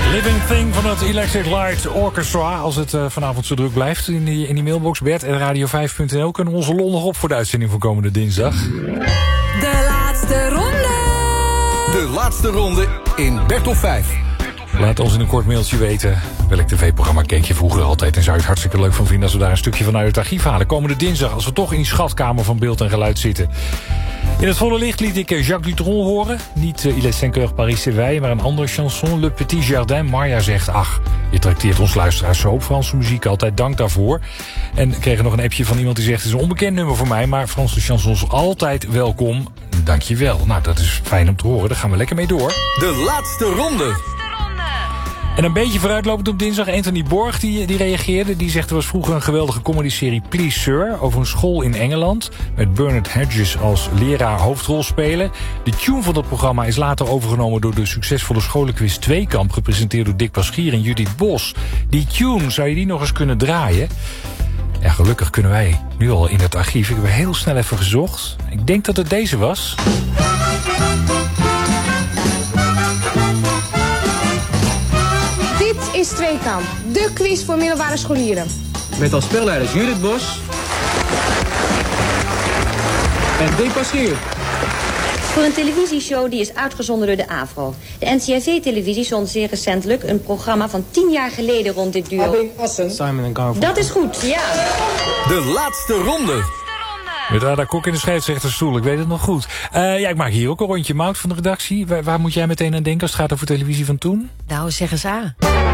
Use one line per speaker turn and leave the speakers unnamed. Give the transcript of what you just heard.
Living Thing van het Electric Light Orchestra. Als het vanavond zo druk blijft in die mailbox. Bert@radio5.nl kunnen we onze lol nog op voor de uitzending van komende dinsdag.
De laatste ronde.
De laatste ronde in Bert op 5.
Laat ons in een kort mailtje weten welk tv-programma keek je vroeger altijd. En zou je het hartstikke leuk van vinden als we daar een stukje van uit het archief halen. Komende dinsdag, als we toch in die schatkamer van beeld en geluid zitten. In het volle licht liet ik Jacques Dutronc horen. Niet Il est 5 heures Paris s'éveille, maar een andere chanson. Le Petit Jardin. Marja zegt, ach, je trakteert ons luisteraars zo op Franse muziek. Altijd dank daarvoor. En we kregen nog een appje van iemand die zegt, het is een onbekend nummer voor mij, maar Franse chansons altijd welkom. Dank je wel. Nou, dat is fijn om te horen. Daar gaan we lekker mee door.
De laatste ronde.
En een beetje vooruitlopend op dinsdag, Anthony Borg die reageerde. Die zegt, er was vroeger een geweldige comedyserie Please Sir over een school in Engeland. Met Bernard Hedges als leraar hoofdrolspeler. De tune van dat programma is later overgenomen door de succesvolle scholenquiz Tweekamp. Gepresenteerd door Dick Paschier en Judith Bos. Die tune, zou je die nog eens kunnen draaien? Ja, gelukkig kunnen wij nu al in het archief. Ik heb heel snel even gezocht. Ik denk dat het deze was.
Dit is Tweekamp, de quiz voor middelbare scholieren.
Met als spelleiders Judith Bos en Dick Paschier.
Voor een televisieshow die is uitgezonden door de AVRO. De NCRV-televisie zond zeer recentelijk een programma van 10 jaar geleden rond dit duo.
Simon & Garfunkel.
Dat is goed, ja.
De laatste ronde.
Met Ada Kok in de scheidsrechterstoel, ik weet het nog goed. Ja, ik maak hier ook een rondje. Mout van de redactie. Waar moet jij meteen aan denken als het gaat over televisie van toen?
Nou, zeg eens A.